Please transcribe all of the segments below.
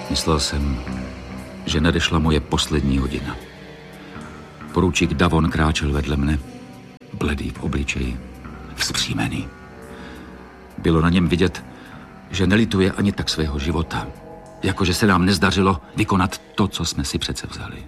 Myslel jsem, že nadešla moje poslední hodina. Poručík Davon kráčel vedle mne, bledý v obličeji, vzpřímený. Bylo na něm vidět, že nelituje ani tak svého života, jakože se nám nezdařilo vykonat to, co jsme si přece vzali.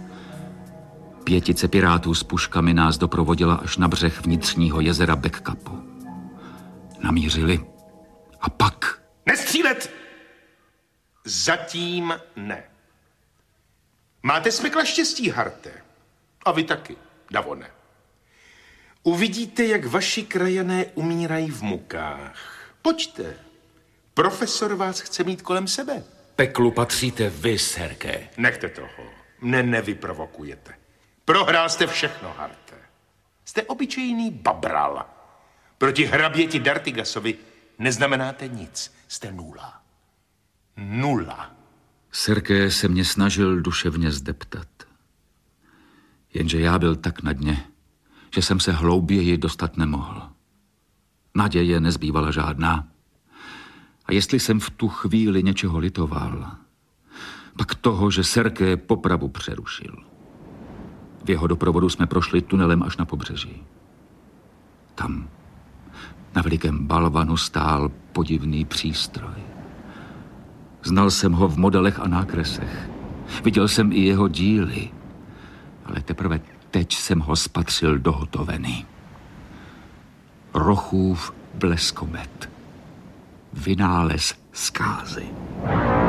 5 pirátů s puškami nás doprovodila až na břeh vnitřního jezera Backcapu. Namířili a pak... Nestřílet! Zatím ne. Máte smykla štěstí, Harte. A vy taky, Davone. Uvidíte, jak vaši krajané umírají v mukách. Pojďte. Profesor vás chce mít kolem sebe. Peklu patříte vy, Serké. Nechte toho. Mne nevyprovokujete. Prohrál jste všechno, Harte. Jste obyčejný babral. Proti hraběti Dartigasovi neznamenáte nic. Jste nula. Nula. Serké se mě snažil duševně zdeptat. Jenže já byl tak na dně, že jsem se hlouběji dostat nemohl. Naděje nezbývala žádná. A jestli jsem v tu chvíli něčeho litoval, pak toho, že Serké popravu přerušil. V jeho doprovodu jsme prošli tunelem až na pobřeží. Tam, na velikém balvanu, stál podivný přístroj. Znal jsem ho v modelech a nákresech. Viděl jsem i jeho díly, ale teprve teď jsem ho spatřil dohotovený. Rochův bleskomet. Vynález zkázy.